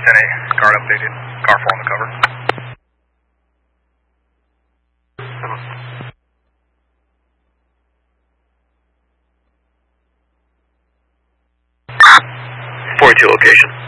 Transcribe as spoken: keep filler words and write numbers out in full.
ten A, card updated, car four on the cover. forty-two location.